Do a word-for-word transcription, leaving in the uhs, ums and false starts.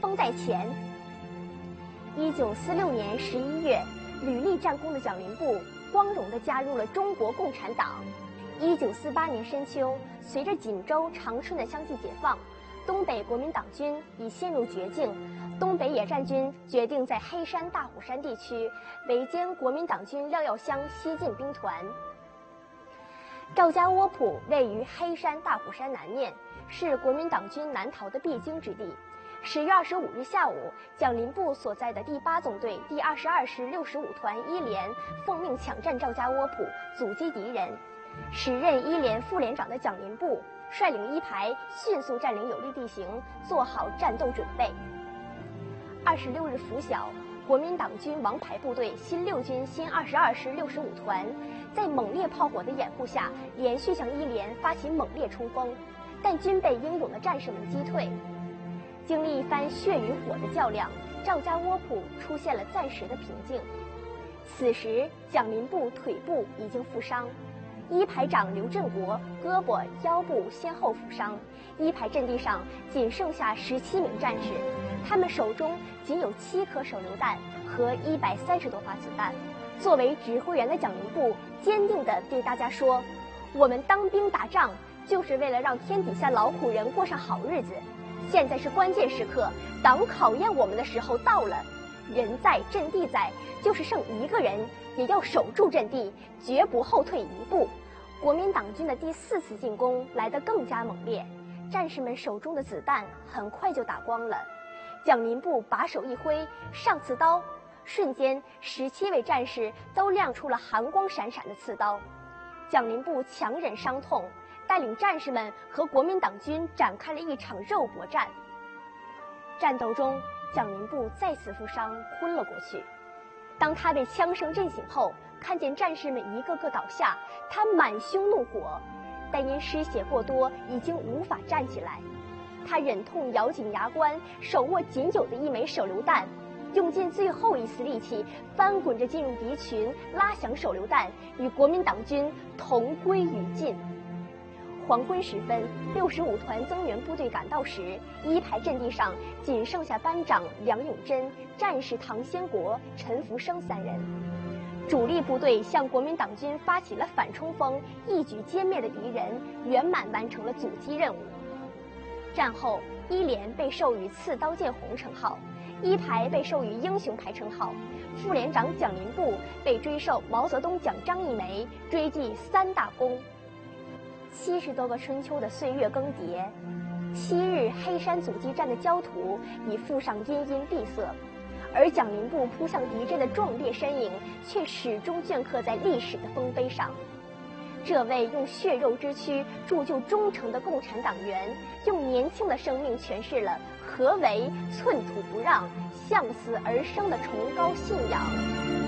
锋在前。一九四六年十一月，屡立战功的蒋灵布光荣地加入了中国共产党。一九四八年深秋，随着锦州、长春的相继解放，东北国民党军已陷入绝境。东北野战军决定在黑山、大虎山地区围歼国民党军廖耀湘西进兵团。赵家窝铺位于黑山、大虎山南面，是国民党军南逃的必经之地。十月二十五日下午，蒋灵布所在的第八纵队第二十二师六十五团一连奉命抢占赵家窝铺，阻击敌人。时任一连副连长的蒋灵布率领一排迅速占领有利地形，做好战斗准备。二十六日拂晓，国民党军王牌部队新六军新二十二师六十五团，在猛烈炮火的掩护下，连续向一连发起猛烈冲锋，但均被英勇的战士们击退。经历一番血与火的较量，赵家窝铺出现了暂时的平静。此时，蒋灵布腿部已经负伤。一排长刘振国胳膊、腰部先后负伤，一排阵地上仅剩下十七名战士，他们手中仅有七颗手榴弹和一百三十多发子弹。作为指挥员的蒋灵布坚定地对大家说：“我们当兵打仗就是为了让天底下劳苦人过上好日子，现在是关键时刻，党考验我们的时候到了。人在阵地在，就是剩一个人也要守住阵地，绝不后退一步。”国民党军的第四次进攻来得更加猛烈，战士们手中的子弹很快就打光了。蒋灵布把手一挥，上刺刀，瞬间十七位战士都亮出了寒光闪闪的刺刀。蒋灵布强忍伤痛，带领战士们和国民党军展开了一场肉搏战。战斗中，蒋灵布再次负伤，昏了过去。当他被枪声震醒后，看见战士们一个个倒下，他满胸怒火，但因失血过多，已经无法站起来。他忍痛咬紧牙关，手握仅有的一枚手榴弹，用尽最后一丝力气，翻滚着进入敌群，拉响手榴弹，与国民党军同归于尽。黄昏时分，六十五团增援部队赶到时，一排阵地上仅剩下班长梁永贞、战士唐先国、陈福生三人。主力部队向国民党军发起了反冲锋，一举歼灭了敌人，圆满完成了阻击任务。战后，一连被授予刺刀剑红称号，一排被授予英雄牌称号，副连长蒋灵布被追授毛泽东奖章一枚，追记三大功。七十多个春秋的岁月更迭，七日黑山阻击战的焦土已附上阴阴闭塞，而蒋灵布扑向敌阵的壮烈身影却始终镌刻在历史的丰碑上。这位用血肉之躯铸就忠诚的共产党员，用年轻的生命诠释了何为寸土不让、向死而生的崇高信仰。